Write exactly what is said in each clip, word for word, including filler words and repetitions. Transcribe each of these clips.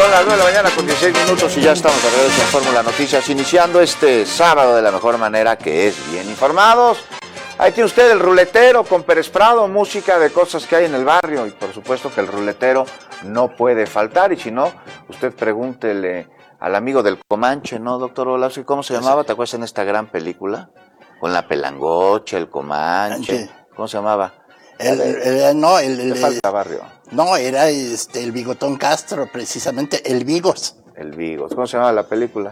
Son las nueve de la mañana con dieciséis minutos y ya estamos de regreso en Fórmula Noticias, iniciando este sábado de la mejor manera, que es bien informados. Ahí tiene usted el ruletero con Pérez Prado, música de cosas que hay en el barrio, y por supuesto que el ruletero no puede faltar, y si no, usted pregúntele al amigo del Comanche, ¿no, doctor Volowski? ¿Cómo se llamaba? ¿Te acuerdas en esta gran película? Con la pelangocha, el Comanche, ¿cómo se llamaba? El, el, no, el, el, Le falta barrio. No, era este el Bigotón Castro, precisamente, el Vigos. El Vigos. ¿Cómo se llamaba la película?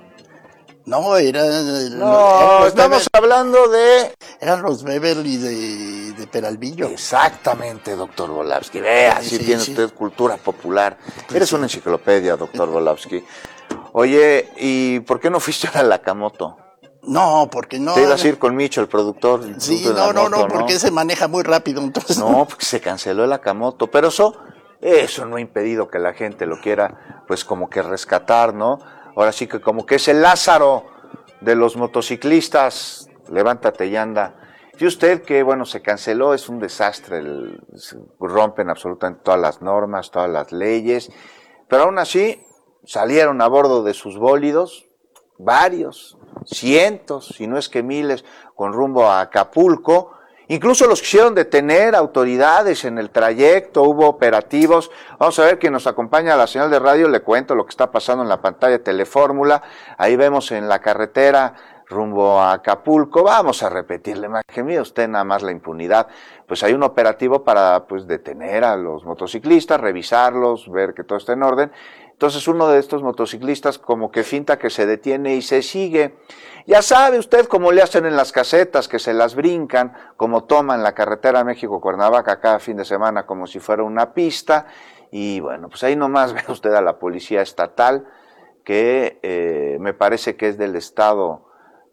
No, era... No, era estamos Beverly, hablando de... Eran los Beverly de, de Peralvillo. Exactamente, doctor Volowski. Vea, si sí, sí, tiene sí. usted cultura popular. Pues Eres sí. una enciclopedia, doctor Volowski. Oye, ¿y por qué no fuiste a la Nakamoto? No, porque no... Te ibas a ir con Micho, el productor. Sí, no, no, no, porque ¿no? se maneja muy rápido, entonces... No, porque se canceló el Nakamoto, pero eso, eso no ha impedido que la gente lo quiera, pues como que rescatar, ¿no? Ahora sí que como que es el Lázaro de los motociclistas, levántate y anda. Y usted que, bueno, se canceló, es un desastre, el, rompen absolutamente todas las normas, todas las leyes, pero aún así salieron a bordo de sus bólidos, varios, cientos, si no es que miles, con rumbo a Acapulco. Incluso los quisieron detener autoridades en el trayecto, hubo operativos. Vamos a ver, quien nos acompaña a la señal de radio, le cuento lo que está pasando en la pantalla de Telefórmula. Ahí vemos en la carretera rumbo a Acapulco. Vamos a repetirle, más que mire usted nada más la impunidad. Pues hay un operativo para pues detener a los motociclistas, revisarlos, ver que todo está en orden. Entonces uno de estos motociclistas como que finta que se detiene y se sigue. Ya sabe usted cómo le hacen en las casetas, que se las brincan, como toman la carretera México-Cuernavaca cada fin de semana como si fuera una pista. Y bueno, pues ahí nomás ve usted a la policía estatal, que eh, me parece que es del estado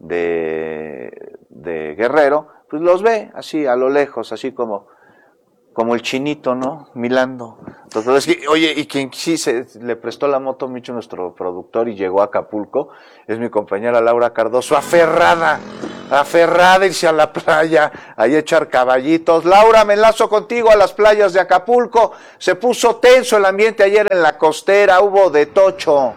de, de Guerrero, pues los ve así a lo lejos, así como... como el chinito, ¿no? Milando. Entonces, oye, y quien sí se le prestó la moto mucho nuestro productor y llegó a Acapulco, es mi compañera Laura Cardoso, aferrada, aferrada irse a la playa, ahí echar caballitos. Laura, me enlazo contigo a las playas de Acapulco. Se puso tenso el ambiente ayer en la costera, hubo de tocho.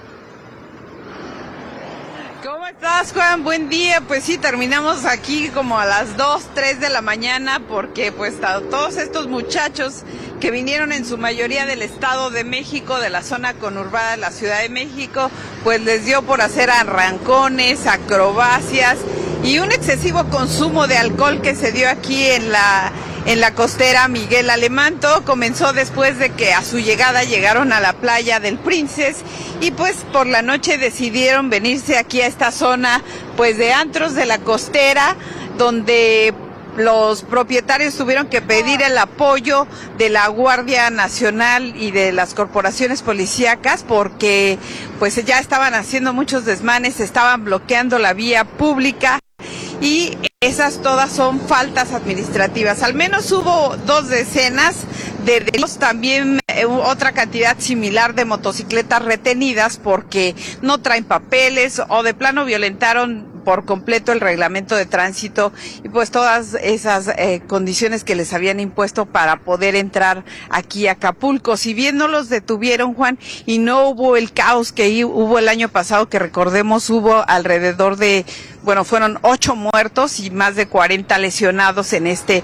¿Cómo estás, Juan? Buen día. Pues sí, terminamos aquí como a las dos, tres de la mañana porque pues todos estos muchachos que vinieron en su mayoría del Estado de México, de la zona conurbada de la Ciudad de México, pues les dio por hacer arrancones, acrobacias y un excesivo consumo de alcohol que se dio aquí en la en la costera Miguel Alemán. Todo comenzó después de que a su llegada llegaron a la playa del Princess y pues por la noche decidieron venirse aquí a esta zona pues de antros de la costera, donde los propietarios tuvieron que pedir el apoyo de la Guardia Nacional y de las corporaciones policíacas porque pues ya estaban haciendo muchos desmanes, estaban bloqueando la vía pública. Y esas todas son faltas administrativas. Al menos hubo dos decenas de delitos, también eh, otra cantidad similar de motocicletas retenidas porque no traen papeles o de plano violentaron por completo el reglamento de tránsito y pues todas esas eh, condiciones que les habían impuesto para poder entrar aquí a Acapulco. Si bien no los detuvieron, Juan, y no hubo el caos que hubo el año pasado, que recordemos hubo alrededor de, bueno, fueron ocho muertos y más de cuarenta lesionados en este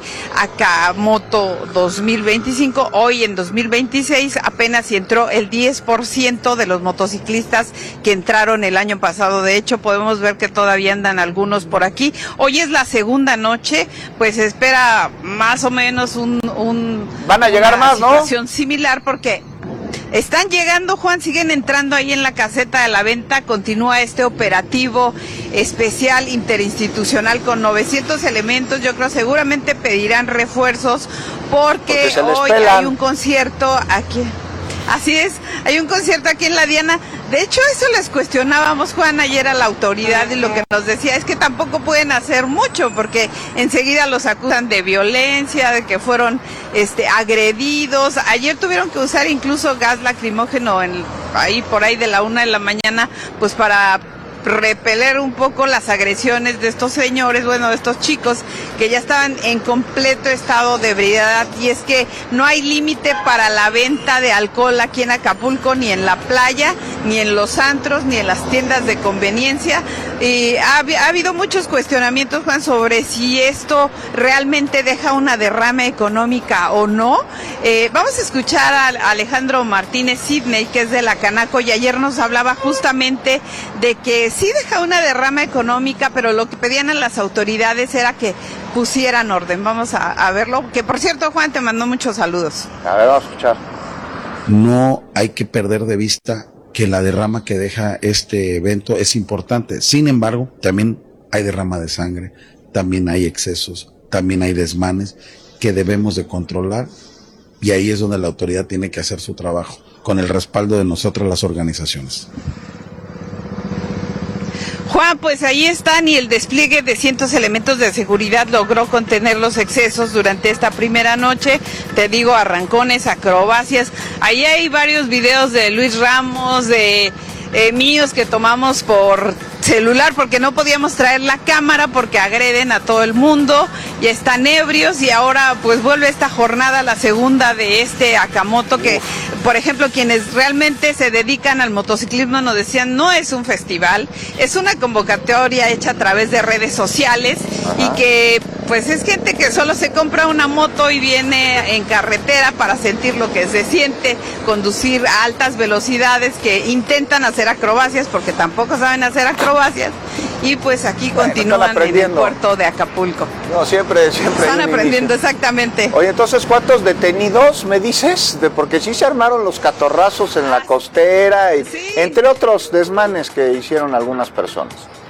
Nakamoto dos mil veinticinco. Hoy en dos mil veintiséis apenas si entró el diez por ciento de los motociclistas que entraron el año pasado. De hecho, podemos ver que todavía andan algunos por aquí. Hoy es la segunda noche, pues se espera más o menos un... un Van a llegar más, ¿no? Una situación similar porque... Están llegando, Juan, siguen entrando ahí en la caseta de la venta, continúa este operativo especial interinstitucional con novecientos elementos. Yo creo seguramente pedirán refuerzos porque, porque hoy pelan. Hay un concierto aquí. Así es, hay un concierto aquí en la Diana. De hecho, eso les cuestionábamos, Juan, ayer a la autoridad, y lo que nos decía es que tampoco pueden hacer mucho porque enseguida los acusan de violencia, de que fueron este agredidos. Ayer tuvieron que usar incluso gas lacrimógeno en, ahí por ahí de la una de la mañana, pues para repeler un poco las agresiones de estos señores, bueno, de estos chicos que ya estaban en completo estado de ebriedad. Y es que no hay límite para la venta de alcohol aquí en Acapulco, ni en la playa, ni en los antros, ni en las tiendas de conveniencia. Y ha, ha habido muchos cuestionamientos, Juan, sobre si esto realmente deja una derrama económica o no. Eh, vamos a escuchar a Alejandro Martínez Sidney, que es de la Canaco, y ayer nos hablaba justamente de que sí deja una derrama económica, pero lo que pedían a las autoridades era que pusieran orden. Vamos a, a verlo, que por cierto, Juan, te mandó muchos saludos. A ver, vamos a escuchar. No hay que perder de vista que la derrama que deja este evento es importante. Sin embargo, también hay derrama de sangre, también hay excesos, también hay desmanes que debemos de controlar, y ahí es donde la autoridad tiene que hacer su trabajo, con el respaldo de nosotros las organizaciones. Juan, pues ahí están, y el despliegue de cientos elementos de seguridad logró contener los excesos durante esta primera noche. Te digo, arrancones, acrobacias. Ahí hay varios videos de Luis Ramos, de eh, míos que tomamos por celular porque no podíamos traer la cámara porque agreden a todo el mundo y están ebrios, y ahora pues vuelve esta jornada, la segunda de este Akamoto, que por ejemplo quienes realmente se dedican al motociclismo nos decían no es un festival, es una convocatoria hecha a través de redes sociales. Ajá. Y que pues es gente que solo se compra una moto y viene en carretera para sentir lo que se siente, conducir a altas velocidades, que intentan hacer acrobacias porque tampoco saben hacer acrobacias, y pues aquí bueno, continúan en el puerto de Acapulco. No, siempre, siempre. Están aprendiendo, exactamente. Oye, entonces, ¿cuántos detenidos me dices? De, porque sí se armaron los catorrazos en la costera, y, sí. entre otros desmanes que hicieron algunas personas.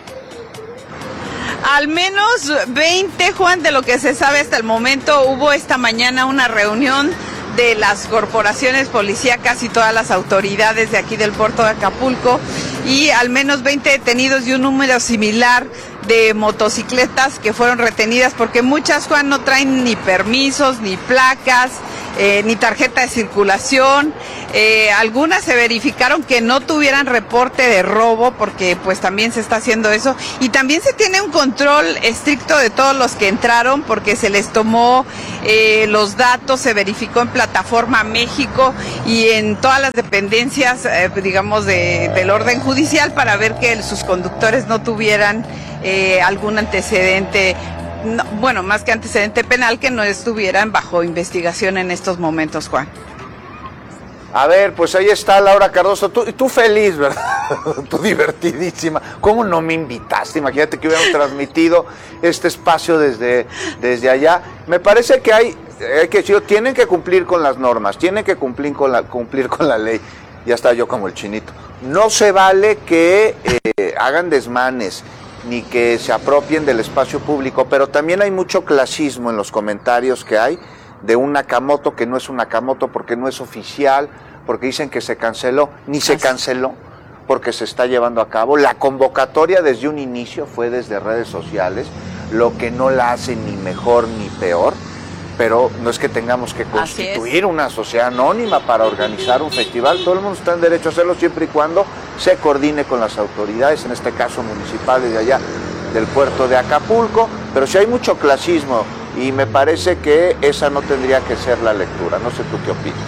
Al menos veinte, Juan, de lo que se sabe hasta el momento. Hubo esta mañana una reunión de las corporaciones policíacas y todas las autoridades de aquí del puerto de Acapulco, y al menos veinte detenidos y un número similar de motocicletas que fueron retenidas, porque muchas, Juan, no traen ni permisos, ni placas, eh, ni tarjeta de circulación. Eh, algunas se verificaron que no tuvieran reporte de robo, porque pues también se está haciendo eso, y también se tiene un control estricto de todos los que entraron, porque se les tomó eh, los datos, se verificó en Plataforma México y en todas las dependencias, eh, digamos, de, del orden judicial, para ver que sus conductores no tuvieran Eh, algún antecedente, no, bueno, más que antecedente penal, que no estuvieran bajo investigación en estos momentos, Juan. A ver, pues ahí está Laura Cardoso, tú, tú feliz, ¿verdad? Tú divertidísima. ¿Cómo no me invitaste? Imagínate que hubiéramos transmitido este espacio desde, desde allá. Me parece que hay, hay que decir, tienen que cumplir con las normas, tienen que cumplir con la, cumplir con la ley. Ya está yo como el chinito. No se vale que eh, hagan desmanes, ni que se apropien del espacio público, pero también hay mucho clasismo en los comentarios que hay de un Akamoto que no es un Akamoto porque no es oficial, porque dicen que se canceló, ni se canceló, porque se está llevando a cabo. La convocatoria desde un inicio fue desde redes sociales, lo que no la hace ni mejor ni peor, pero no es que tengamos que constituir una sociedad anónima para organizar un festival. Todo el mundo está en derecho a hacerlo siempre y cuando se coordine con las autoridades, en este caso municipales de allá del puerto de Acapulco, pero sí hay mucho clasismo y me parece que esa no tendría que ser la lectura. No sé tú qué opinas.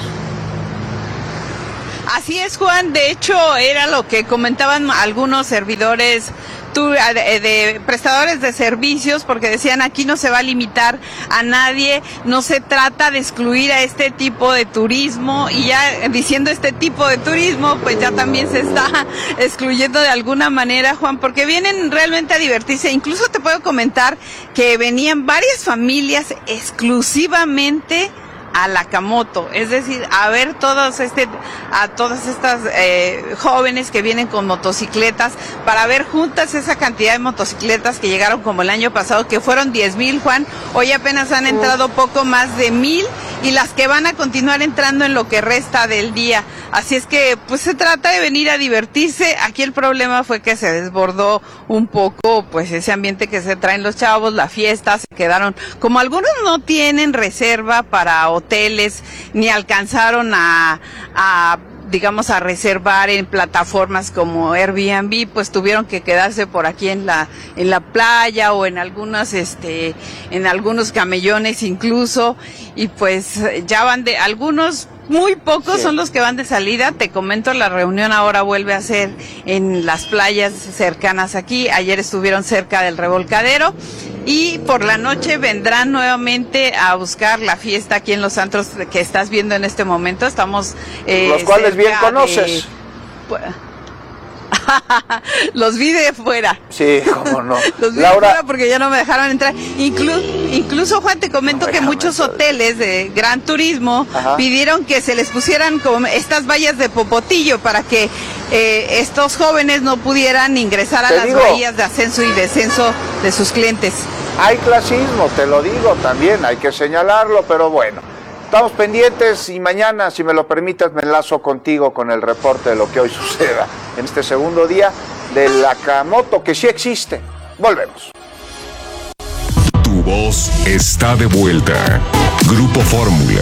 Así es, Juan, de hecho era lo que comentaban algunos servidores de, de prestadores de servicios, porque decían aquí no se va a limitar a nadie, no se trata de excluir a este tipo de turismo, y ya diciendo este tipo de turismo, pues ya también se está excluyendo de alguna manera, Juan, porque vienen realmente a divertirse. Incluso te puedo comentar que venían varias familias exclusivamente a la Akamoto, es decir, a ver todos este, a todas estas eh, jóvenes que vienen con motocicletas, para ver juntas esa cantidad de motocicletas que llegaron como el año pasado, que fueron diez mil, Juan. Hoy apenas han entrado poco más de mil, y las que van a continuar entrando en lo que resta del día. Así es que pues se trata de venir a divertirse. Aquí el problema fue que se desbordó un poco pues ese ambiente que se traen los chavos, la fiesta, se quedaron, como algunos no tienen reserva para hoteles, ni alcanzaron a, a digamos, a reservar en plataformas como Airbnb, pues tuvieron que quedarse por aquí en la en la playa o en algunos este en algunos camellones incluso, y pues ya van de algunos. Muy pocos sí. son los que van de salida. Te comento, la reunión ahora vuelve a ser en las playas cercanas aquí. Ayer estuvieron cerca del Revolcadero y por la noche vendrán nuevamente a buscar la fiesta aquí en los antros que estás viendo en este momento. Estamos eh, los cuales bien conoces. De, los vi de fuera. Sí, cómo no. Los vi Laura... de fuera porque ya no me dejaron entrar. Inclu... Incluso, Juan, te comento no, que muchos entrar. hoteles de gran turismo Ajá. pidieron que se les pusieran como estas vallas de popotillo para que eh, estos jóvenes no pudieran ingresar a te las digo, bahías de ascenso y descenso de sus clientes. Hay clasismo, te lo digo también, hay que señalarlo, pero bueno. Estamos pendientes y mañana, si me lo permites, me enlazo contigo con el reporte de lo que hoy suceda en este segundo día de la Lakamoto, que sí existe. Volvemos. Tu voz está de vuelta. Grupo Fórmula.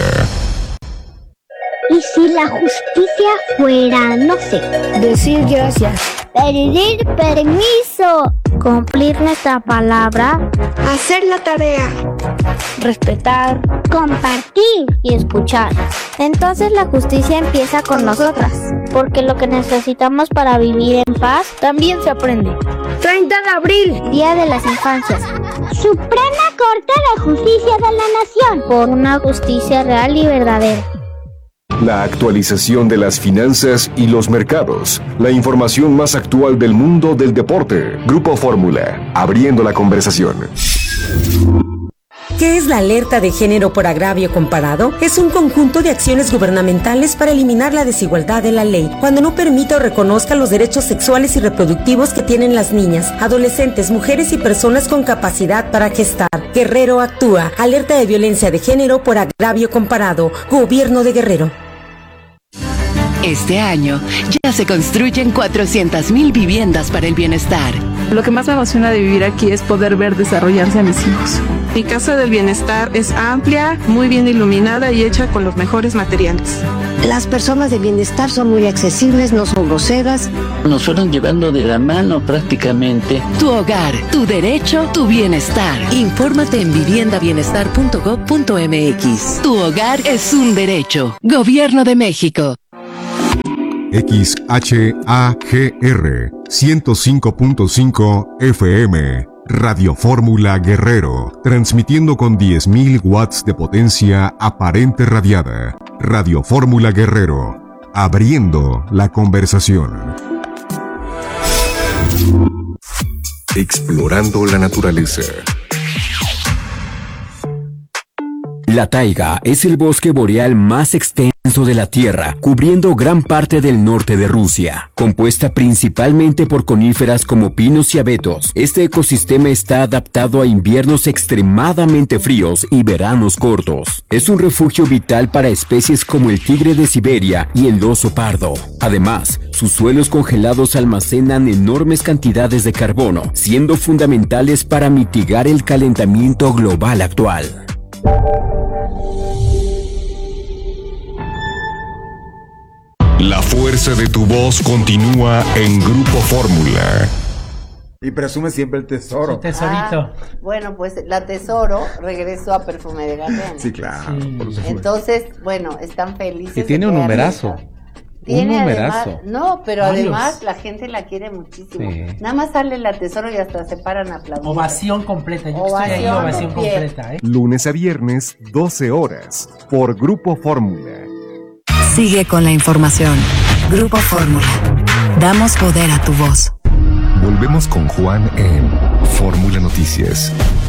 ¿Y si la justicia fuera, no sé, decir gracias, pedir permiso, cumplir nuestra palabra, hacer la tarea, respetar, compartir y escuchar? Entonces la justicia empieza con nosotras, porque lo que necesitamos para vivir en paz también se aprende. treinta de abril, Día de las Infancias. Suprema Corte de Justicia de la Nación, por una justicia real y verdadera. La actualización de las finanzas y los mercados. La información más actual del mundo del deporte. Grupo Fórmula, abriendo la conversación. ¿Qué es la alerta de género por agravio comparado? Es un conjunto de acciones gubernamentales para eliminar la desigualdad de la ley, cuando no permita o reconozca los derechos sexuales y reproductivos que tienen las niñas, adolescentes, mujeres y personas con capacidad para gestar. Guerrero actúa. Alerta de violencia de género por agravio comparado. Gobierno de Guerrero. Este año ya se construyen cuatrocientas mil viviendas para el bienestar. Lo que más me emociona de vivir aquí es poder ver desarrollarse a mis hijos. Mi casa del bienestar es amplia, muy bien iluminada y hecha con los mejores materiales. Las personas de bienestar son muy accesibles, no son groseras. Nos fueron llevando de la mano prácticamente. Tu hogar, tu derecho, tu bienestar. Infórmate en vivienda bienestar punto gob punto eme equis. Tu hogar es un derecho. Gobierno de México. X H A G R ciento cinco punto cinco F M, Radio Fórmula Guerrero, transmitiendo con diez mil watts de potencia aparente radiada. Radio Fórmula Guerrero, abriendo la conversación. Explorando la naturaleza. La taiga es el bosque boreal más extenso de la Tierra, cubriendo gran parte del norte de Rusia. Compuesta principalmente por coníferas como pinos y abetos, este ecosistema está adaptado a inviernos extremadamente fríos y veranos cortos. Es un refugio vital para especies como el tigre de Siberia y el oso pardo. Además, sus suelos congelados almacenan enormes cantidades de carbono, siendo fundamentales para mitigar el calentamiento global actual. La fuerza de tu voz continúa en Grupo Fórmula. Y presume siempre el tesoro. Su tesorito. Ah, bueno, pues la Tesoro regresó a Perfume de Gardenia. Sí, claro. Sí. Por Entonces, bueno, están felices. Y tiene un numerazo. Tiene un numerazo. Además, no, pero Varios. además la gente la quiere muchísimo. Sí. Nada más sale la Tesoro y hasta se paran a aplaudir. Ovación completa. Yo ovación, estoy ahí, ovación completa. ¿eh? Lunes a viernes, doce horas, por Grupo Fórmula. Sigue con la información. Grupo Fórmula. Damos poder a tu voz. Volvemos con Juan en Fórmula Noticias.